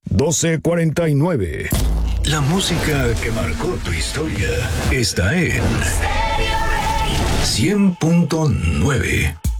1249. La música que marcó tu historia está en 100.9.